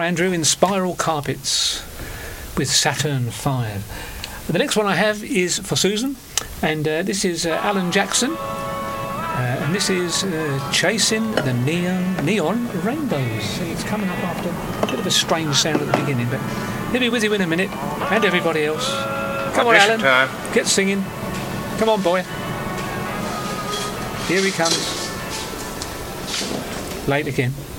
Andrew in Spiral Carpets with Saturn V. The next one I have is for Susan, and this is Alan Jackson, and this is Chasing the Neon Rainbows. See, it's coming up after a bit of a strange sound at the beginning, but he'll be with you in a minute, and everybody else. Come on, Alan, get singing. Come on, boy. Here he comes. Late again.